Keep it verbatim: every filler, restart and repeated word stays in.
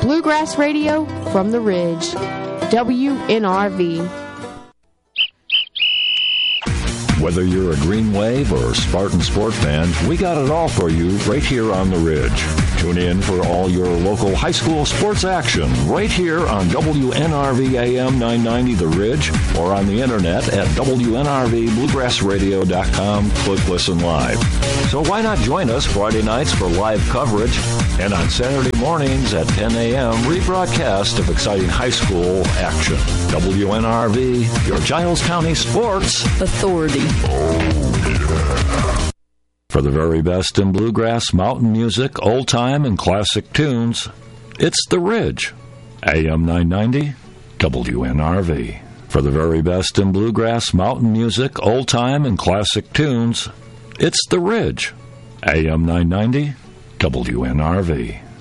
Bluegrass Radio from the Ridge. W N R V. Whether you're a Green Wave or Spartan Sport fan, we got it all for you right here on the Ridge. Tune in for all your local high school sports action right here on W N R V A M nine ninety The Ridge or on the internet at W N R V bluegrass radio dot com. Click Listen Live. So why not join us Friday nights for live coverage and on Saturday mornings at ten a.m. rebroadcast of exciting high school action. W N R V, your Giles County sports authority. For the very best in bluegrass, mountain music, old-time, and classic tunes, it's The Ridge. A M nine ninety, W N R V. For the very best in bluegrass, mountain music, old-time, and classic tunes, it's The Ridge. A M nine ninety, W N R V.